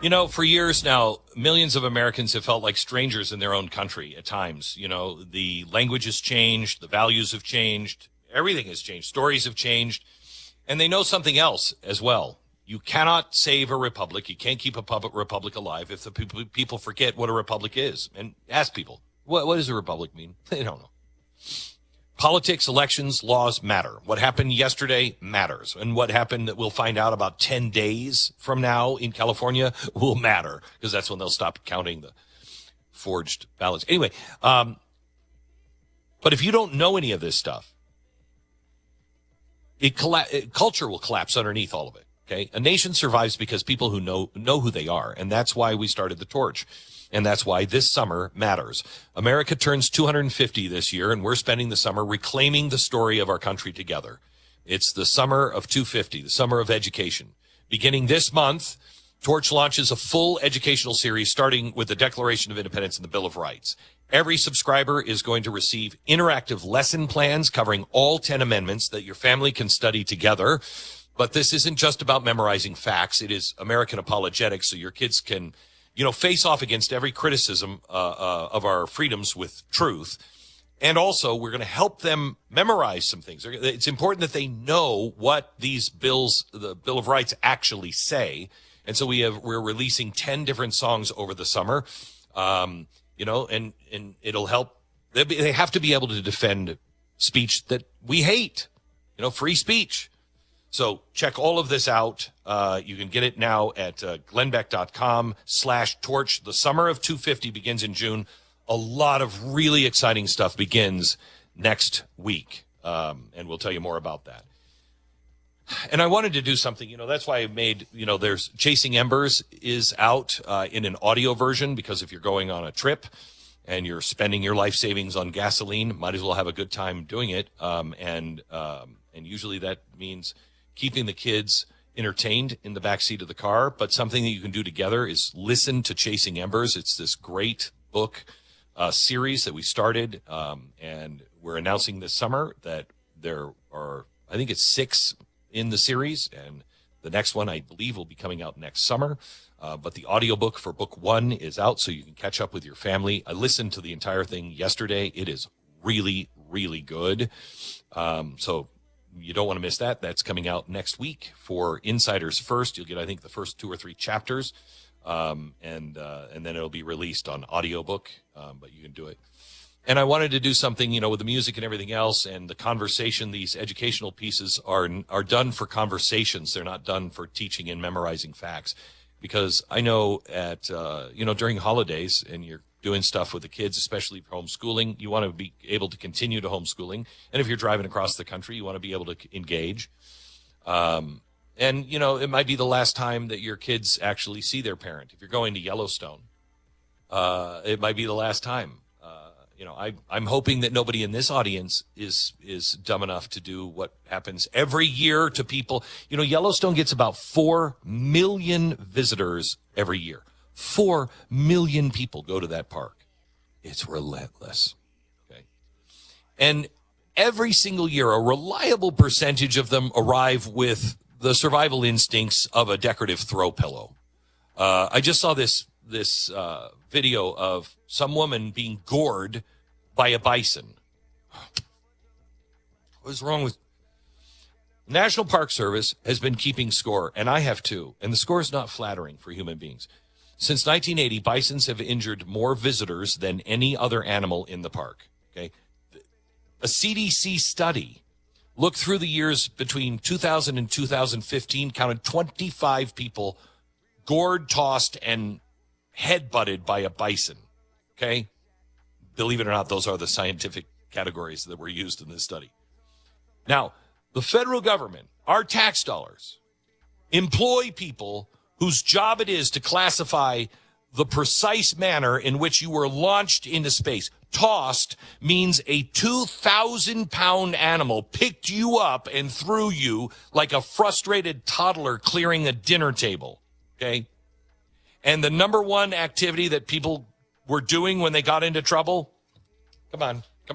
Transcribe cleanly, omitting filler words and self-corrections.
For years now, millions of Americans have felt like strangers in their own country at times. The language has changed, the values have changed, everything has changed, stories have changed, and they know something else as well. You cannot save a republic. You can't keep a republic alive if the people forget what a republic is. And ask people, what does a republic mean? They don't know. Politics, elections, laws matter. What happened yesterday matters. And what happened that we'll find out about 10 days from now in California will matter, because that's when they'll stop counting the forged ballots. Anyway, but if you don't know any of this stuff, culture will collapse underneath all of it. Okay. A nation survives because people who know who they are. And that's why we started the Torch. And that's why this summer matters. America turns 250 this year, and we're spending the summer reclaiming the story of our country together. It's the summer of 250, the summer of education. Beginning this month, Torch launches a full educational series starting with the Declaration of Independence and the Bill of Rights. Every subscriber is going to receive interactive lesson plans covering all 10 amendments that your family can study together. But this isn't just about memorizing facts. It is American apologetics, so your kids can face off against every criticism of our freedoms with truth. And also, we're going to help them memorize some things. It's important that they know what these bills, the Bill of Rights, actually say. And so we're releasing 10 different songs over the summer, and it'll help. They have to be able to defend speech that we hate, free speech. So check all of this out. You can get it now at glennbeck.com/torch. The summer of 250 begins in June. A lot of really exciting stuff begins next week, and we'll tell you more about that. And I wanted to do something, that's why I made, there's Chasing Embers is out in an audio version, because if you're going on a trip and you're spending your life savings on gasoline, might as well have a good time doing it. And usually that means keeping the kids entertained in the backseat of the car. But something that you can do together is listen to Chasing Embers. It's this great book series that we started, and we're announcing this summer that there are, I think it's 6 in the series, and the next one I believe will be coming out next summer. But the audiobook for book 1 is out, so you can catch up with your family. I listened to the entire thing yesterday. It is really, really good. So you don't want to miss that. That's coming out next week for insiders first. You'll get, I think, the first 2 or 3 chapters, and then it'll be released on audiobook, but you can do it. And I wanted to do something, with the music and everything else and the conversation. These educational pieces are done for conversations. They're not done for teaching and memorizing facts, because I know during holidays and you're doing stuff with the kids, especially for homeschooling, you want to be able to continue to homeschooling. And if you're driving across the country, you want to be able to engage. And, it might be the last time that your kids actually see their parent. If you're going to Yellowstone, it might be the last time. I'm hoping that nobody in this audience is dumb enough to do what happens every year to people. Yellowstone gets about 4 million visitors every year. 4 million people go to that park. It's relentless. Okay. And every single year, a reliable percentage of them arrive with the survival instincts of a decorative throw pillow. I just saw this video of some woman being gored by a bison. What is wrong with National Park Service has been keeping score, and I have too, and the score is not flattering for human beings. Since 1980, bisons have injured more visitors than any other animal in the park. Okay, a CDC study looked through the years between 2000 and 2015, counted 25 people gored, tossed, and head-butted by a bison. Okay, believe it or not, those are the scientific categories that were used in this study. Now, the federal government, our tax dollars, employ people whose job it is to classify the precise manner in which you were launched into space. Tossed means a 2,000-pound animal picked you up and threw you like a frustrated toddler clearing a dinner table, okay? And the number one activity that people were doing when they got into trouble? Come on.